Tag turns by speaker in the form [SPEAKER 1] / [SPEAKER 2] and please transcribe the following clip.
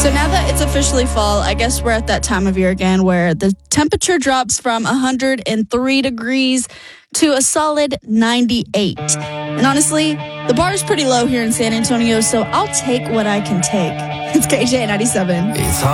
[SPEAKER 1] So now that it's officially fall, I guess we're at that time of year again where the temperature drops from 103 degrees to a solid 98. And honestly, the bar is pretty low here in San Antonio, so I'll take what I can take. It's KJ 97.